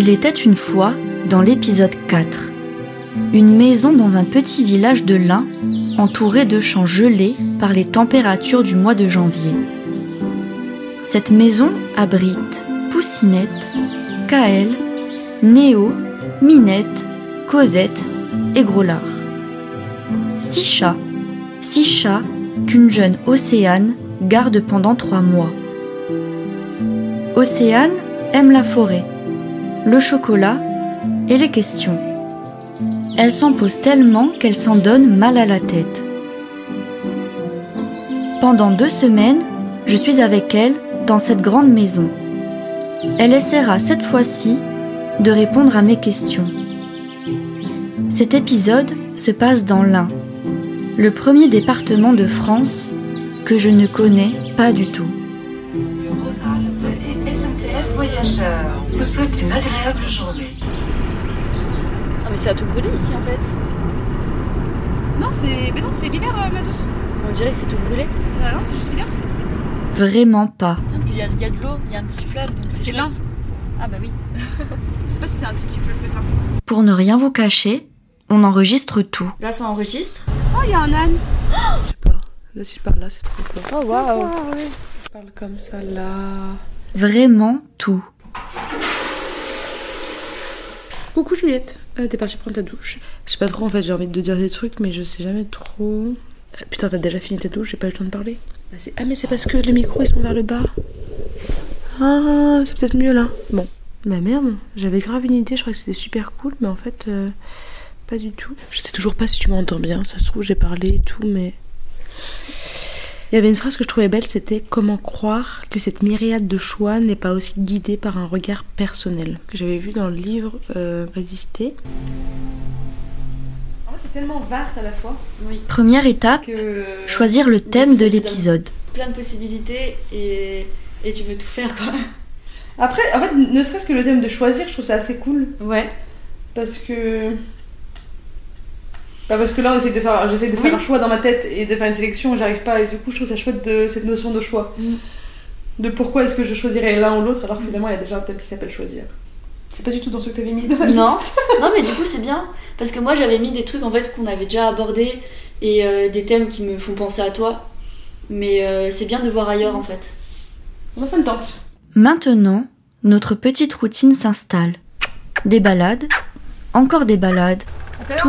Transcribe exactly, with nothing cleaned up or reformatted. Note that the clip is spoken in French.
Il était une fois, dans l'épisode quatre, une maison dans un petit village de l'Ain, entourée de champs gelés par les températures du mois de janvier. Cette maison abrite Poussinette, Kaël, Néo, Minette, Cosette et Groslard. Six chats, six chats qu'une jeune Océane garde pendant trois mois. Océane aime la forêt, le chocolat et les questions. Elle s'en pose tellement qu'elle s'en donne mal à la tête. Pendant deux semaines, je suis avec elle dans cette grande maison. Elle essaiera cette fois-ci de répondre à mes questions. Cet épisode se passe dans l'Ain, le premier département de France que je ne connais pas du tout. S N C F Voyageurs vous souhaite une agréable journée. Ah mais c'est à tout brûler ici en fait. Non, c'est mais non, c'est l'hiver, euh, ma douce. On dirait que c'est tout brûlé. Ah non, c'est juste l'hiver. Vraiment pas. Ah, puis il y, y a de l'eau, il y a un petit fleuve. Donc C'est l'Ain. Ah bah oui. Je sais pas si c'est un petit fleuve que ça. Pour ne rien vous cacher, on enregistre tout. Là ça enregistre. Oh, il y a un âne. Je sais pas. Là, si je parle là, c'est trop fort. Oh waouh. Ah ouais. Je parle comme ça là. Vraiment tout. Coucou Juliette. Euh, t'es partie prendre ta douche. Je sais pas trop en fait, j'ai envie de dire des trucs, mais je sais jamais trop. Euh, putain, t'as déjà fini ta douche, j'ai pas eu le temps de parler. Bah, c'est... Ah, mais c'est parce que les micros ils sont vers le bas. Ah, c'est peut-être mieux là. Bon. Bah merde, j'avais grave une idée, je crois que c'était super cool, mais en fait, euh, pas du tout. Je sais toujours pas si tu m'entends bien, ça se trouve, j'ai parlé et tout, mais. Il y avait une phrase que je trouvais belle, c'était « Comment croire que cette myriade de choix n'est pas aussi guidée par un regard personnel ?» que j'avais vu dans le livre euh, « Résister ». En fait, c'est tellement vaste à la fois. Oui. Première étape, Que... choisir le thème de l'épisode. Plein de possibilités et... et tu veux tout faire quoi. Après, en fait, ne serait-ce que le thème de choisir, je trouve ça assez cool. Ouais. Parce que... Bah parce que là, on essaie de faire, j'essaie de faire Oui. un choix dans ma tête et de faire une sélection, j'arrive pas, et du coup, je trouve ça chouette de cette notion de choix. Mm. De pourquoi est-ce que je choisirais l'un ou l'autre alors que finalement, il y a déjà un thème qui s'appelle choisir. C'est pas du tout dans ce que t'avais mis dans la Non. liste. Non mais du coup c'est bien parce que moi j'avais mis des trucs en fait qu'on avait déjà abordés et euh, des thèmes qui me font penser à toi. Mais euh, c'est bien de voir ailleurs en fait. Moi, ça me tente. Maintenant, notre petite routine s'installe. Des balades, encore des balades,